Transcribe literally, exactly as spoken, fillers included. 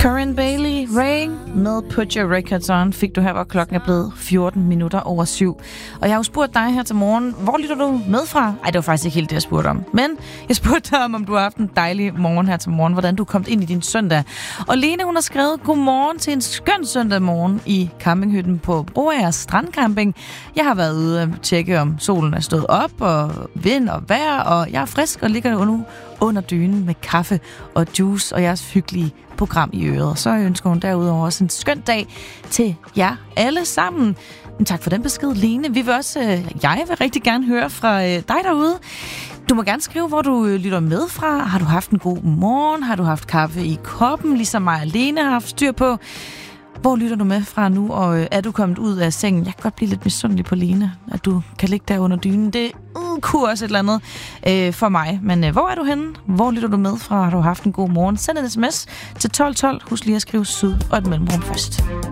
Corinne Bailey, Ray med Put Your Records On fik du her, hvor klokken er blevet fjorten minutter over syv. Og jeg har jo spurgt dig her til morgen, hvor lytter du med fra? Ej, det var faktisk ikke helt det, jeg spurgte om. Men jeg spurgte dig om, om du har haft en dejlig morgen her til morgen, hvordan du er kommet ind i din søndag. Og Lene, hun har skrevet, godmorgen til en skøn søndag morgen i campinghytten på Broager Strandcamping. Jeg har været ude at tjekke, om solen er stået op, og vind og vejr, og jeg er frisk og ligger nu under dynen med kaffe og juice og jeres hyggelige program i øret. Så ønsker hun derudover også en skøn dag til jer alle sammen. Men tak for den besked, Lene. Vi vil også, øh, jeg vil rigtig gerne høre fra øh, dig derude. Du må gerne skrive, hvor du øh, lytter med fra. Har du haft en god morgen? Har du haft kaffe i koppen, ligesom mig og Lene har haft styr på? Hvor lytter du med fra nu, og øh, er du kommet ud af sengen? Jeg kan godt blive lidt misundelig på Lene, at du kan ligge der under dynen. Det uh, kunne også et eller andet øh, for mig. Men øh, hvor er du henne? Hvor lytter du med fra? Har du haft en god morgen? Send en sms til tolv tolv. Husk lige at skrive syd og et mellemrum først.